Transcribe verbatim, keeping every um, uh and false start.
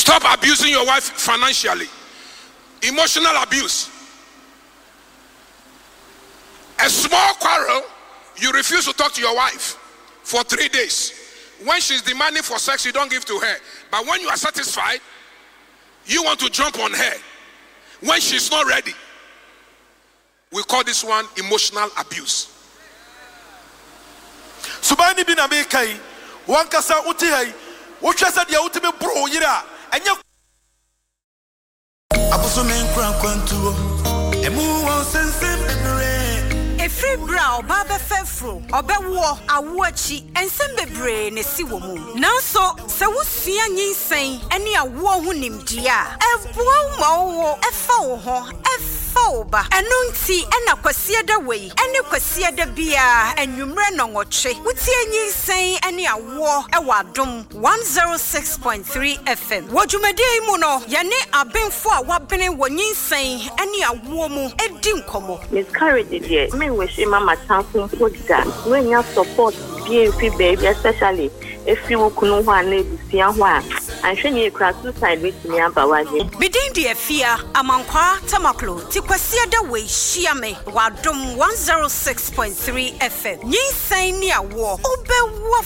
Stop abusing your wife financially. Emotional abuse. A small quarrel, you refuse to talk to your wife for three days. When she's demanding for sex, you don't give to her. But when you are satisfied, you want to jump on her. When she's not ready, we call this one emotional abuse. Subani bin Amerikai, one kasa uti hai, which has the ultimate bro yira, and you Abusumin Cranquantu, and move on sense. Free brow, Baba Fefro, Obewo, Awachi, and Sembebre, Nesiwomu. Now so, Sawusia yin saying, any a war hunim dia, a woe, a foe, a foba, a nunti, and a quasia the way, and a quasia the beer, and you ran on what she would see yin saying, any a war, a wadum, one oh six point three F M. What you may day mono, Yane a ben for what been when yin saying, any a woman, a dinkomo. Miscarriage, dear. Wish mama something good that when you support B M P baby, especially if you couldn't want to see a while, and should you cross suicide with me about what you begin the fear among qua Tamaklo, Tikwasia the way Shiame, Wadum one oh six point three F M. Ye say near war, Obe